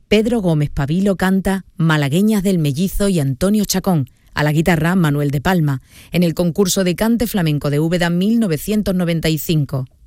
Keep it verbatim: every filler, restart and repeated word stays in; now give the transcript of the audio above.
Pedro Gómez Pavilo canta Malagueñas del Mellizo y Antonio Chacón. A la guitarra, Manuel de Palma, en el concurso de cante flamenco de Úbeda mil novecientos noventa y cinco.